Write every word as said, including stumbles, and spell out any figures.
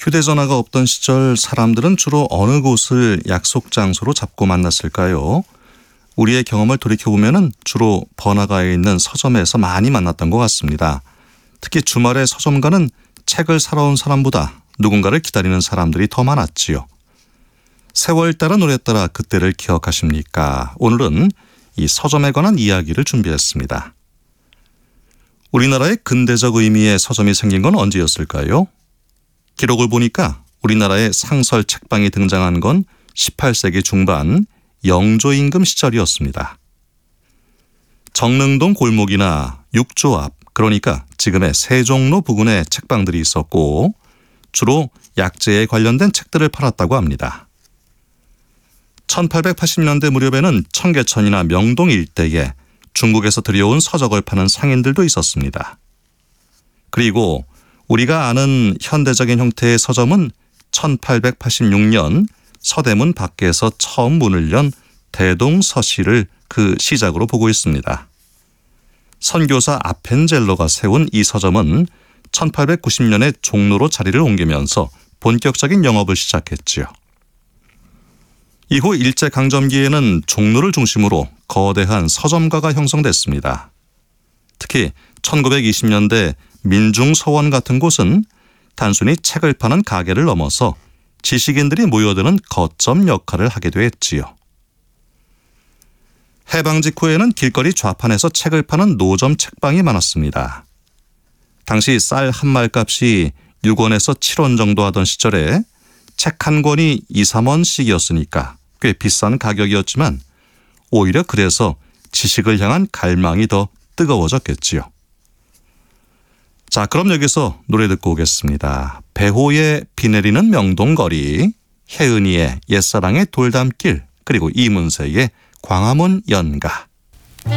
휴대전화가 없던 시절 사람들은 주로 어느 곳을 약속 장소로 잡고 만났을까요? 우리의 경험을 돌이켜보면 주로 번화가에 있는 서점에서 많이 만났던 것 같습니다. 특히 주말에 서점가는 책을 사러 온 사람보다 누군가를 기다리는 사람들이 더 많았지요. 세월 따라 노래 따라 그때를 기억하십니까? 오늘은 이 서점에 관한 이야기를 준비했습니다. 우리나라의 근대적 의미의 서점이 생긴 건 언제였을까요? 기록을 보니까 우리나라의 상설 책방이 등장한 건 십팔 세기 중반 영조 임금 시절이었습니다. 정릉동 골목이나 육조 앞, 그러니까 지금의 세종로 부근에 책방들이 있었고 주로 약재에 관련된 책들을 팔았다고 합니다. 천팔백팔십 년대 무렵에는 청계천이나 명동 일대에 중국에서 들여온 서적을 파는 상인들도 있었습니다. 그리고 우리가 아는 현대적인 형태의 서점은 천팔백팔십육 년 서대문 밖에서 처음 문을 연 대동서시를 그 시작으로 보고 있습니다. 선교사 아펜젤러가 세운 이 서점은 천팔백구십 년에 종로로 자리를 옮기면서 본격적인 영업을 시작했지요. 이후 일제강점기에는 종로를 중심으로 거대한 서점가가 형성됐습니다. 특히 천구백이십 년대 민중서원 같은 곳은 단순히 책을 파는 가게를 넘어서 지식인들이 모여드는 거점 역할을 하기도 했지요. 해방 직후에는 길거리 좌판에서 책을 파는 노점 책방이 많았습니다. 당시 쌀 한 말값이 육 원에서 칠 원 정도 하던 시절에 책 한 권이 이, 삼 원씩이었으니까 꽤 비싼 가격이었지만 오히려 그래서 지식을 향한 갈망이 더 뜨거워졌겠지요. 자, 그럼 여기서 노래 듣고 오겠습니다. 배호의 비 내리는 명동거리, 혜은이의 옛사랑의 돌담길, 그리고 이문세의 광화문 연가.